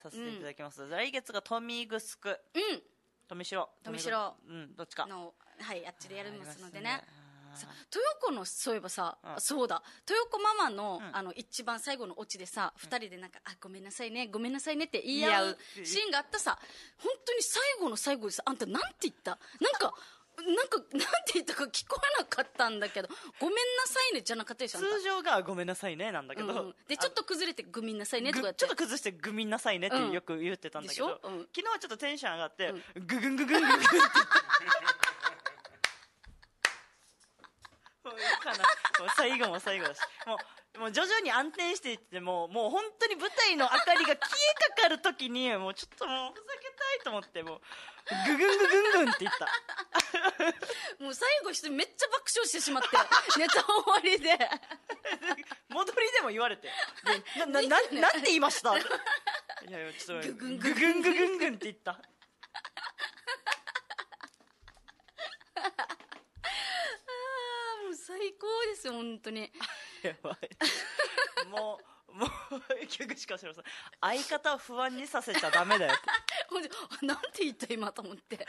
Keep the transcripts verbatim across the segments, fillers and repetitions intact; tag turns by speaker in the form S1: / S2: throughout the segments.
S1: させていただきます、うん、来月が豊見城、
S2: うん、
S1: 富城
S2: 富城、
S1: うん、どっちか
S2: の、はい、あっちでやりますのでね。さ豊子のそういえばさ、うん、そうだ豊子ママの、うん、あの一番最後のオチでさ、うん、ふたりでなんかあごめんなさいねごめんなさいねって言い合うシーンがあったさ、本当に最後の最後でさ、あんたなんて言った？なんかなんかなんて言ったか聞こえなかったんだけど、ごめんなさいねじゃなかったでしょ。
S1: 通常がごめんなさいねなんだけど、うん、
S2: でちょっと崩れてごめんなさいねとかやって、
S1: ちょっと崩してごめんなさいねってよく言ってたんだけど、うん、昨日はちょっとテンション上がって、うん、ググンググンググンってもういいかな、もう最後も最後だし、もうもう徐々に暗転していってもうもう本当に舞台の明かりが消えかかるときにもうちょっともうふざけたいと思ってもうググンググングンって言った
S2: もう最後一人めっちゃ爆笑してしまってネタ終わりで
S1: 戻りでも言われてななななんて言いましたいやいやちょっとググンググンググングンって言った
S2: 最高ですよ本当に
S1: やばいもうもう逆しかしろさん相方を不安にさせちゃダメだよ
S2: なんて言った今と思って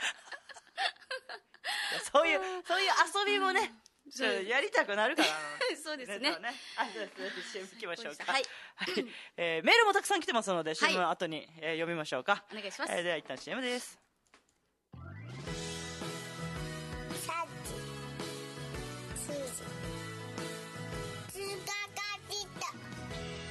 S1: そういうそういう遊びもねやりたくなるから
S2: そうですね。
S1: あ、そうです。シーエム 行きましょうか。
S2: はい。
S1: えー、メールもたくさん来てますので シーエム の後に、えー、読みましょうか。
S2: お願いします。
S1: えー、では一旦 シーエム です。
S3: さっち、しーじ、